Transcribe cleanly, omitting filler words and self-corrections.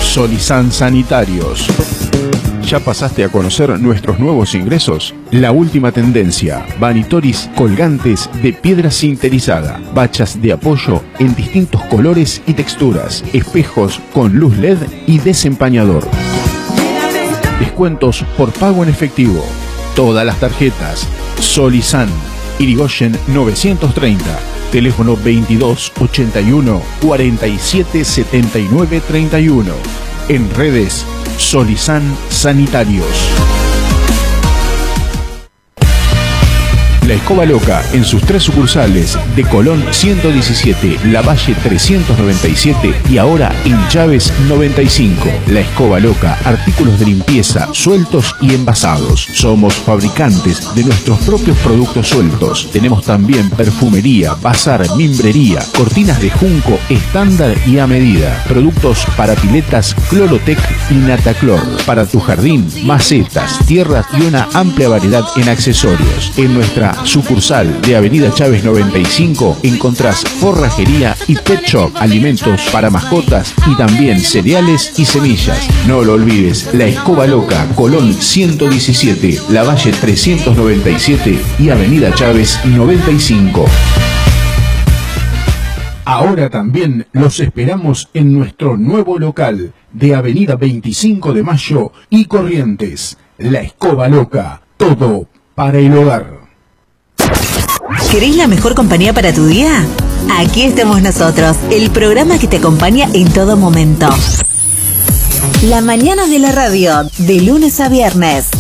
Solizán Sanitarios. ¿Ya pasaste a conocer nuestros nuevos ingresos? La última tendencia: vanitoris colgantes de piedra sinterizada, bachas de apoyo en distintos colores y texturas, espejos con luz LED y desempañador. Descuentos por pago en efectivo. Todas las tarjetas. Solizán, Irigoyen 930. Teléfono 22 81 47 79 31. En redes, Solizán Sanitarios. La Escoba Loca en sus 3 sucursales de Colón 117, Lavalle 397 y ahora en Chávez 95. La Escoba Loca, artículos de limpieza sueltos y envasados. Somos fabricantes de nuestros propios productos sueltos. Tenemos también perfumería, bazar, mimbrería, cortinas de junco estándar y a medida. Productos para piletas Clorotec y Nataclor. Para tu jardín, macetas, tierras y una amplia variedad en accesorios. En nuestra sucursal de Avenida Chávez 95 encontrás forrajería y pet shop, alimentos para mascotas y también cereales y semillas. No lo olvides, La Escoba Loca, Colón 117, Lavalle 397 y Avenida Chávez 95. Ahora también los esperamos en nuestro nuevo local de Avenida 25 de Mayo y Corrientes. La Escoba Loca, todo para el hogar. ¿Querés la mejor compañía para tu día? Aquí estamos nosotros, el programa que te acompaña en todo momento. La mañana de la radio, de lunes a viernes.